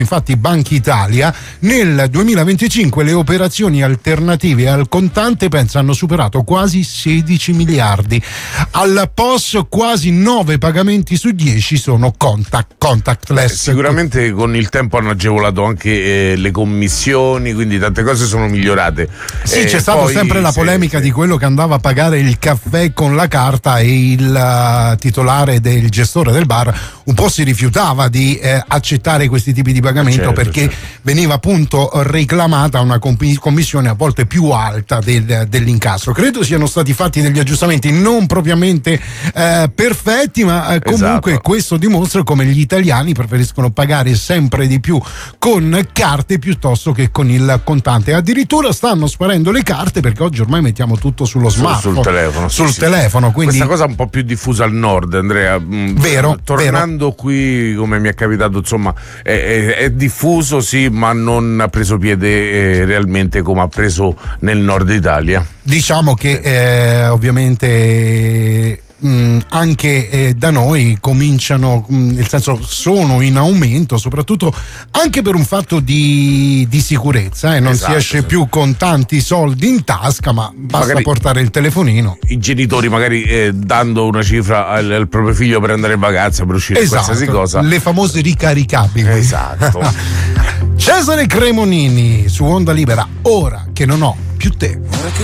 Infatti Banca Italia nel 2025 le operazioni alternative al contante hanno superato quasi 16 miliardi. Al POS quasi 9 pagamenti su 10 sono contactless. Sicuramente con il tempo hanno agevolato anche le commissioni, quindi tante cose sono migliorate. Sì, c'è stata sempre la polemica di quello che andava a pagare il caffè con la carta e il titolare del gestore del bar un po' si rifiutava di accettare questi tipi di pagamento, perché veniva appunto reclamata una commissione a volte più alta dell'incasso. Credo siano stati fatti degli aggiustamenti non propriamente perfetti, ma comunque questo dimostra come gli italiani preferiscono pagare sempre di più con carte piuttosto che con il contante. Addirittura stanno sparendo le carte, perché oggi ormai mettiamo tutto sullo smartphone, sul telefono. Quindi questa cosa è un po' più diffusa al nord, Andrea. Vero. Tornando qui, come mi è capitato, insomma, è diffuso, sì, ma non ha preso piede realmente come ha preso nel nord Italia. Diciamo che ovviamente anche da noi cominciano, nel senso sono in aumento, soprattutto anche per un fatto di sicurezza, non si esce più con tanti soldi in tasca, ma basta magari portare il telefonino. I genitori magari dando una cifra al proprio figlio per andare in vacanza, per uscire qualsiasi cosa, le famose ricaricabili. Esatto. Cesare Cremonini su Onda Libera, ora che non ho più te.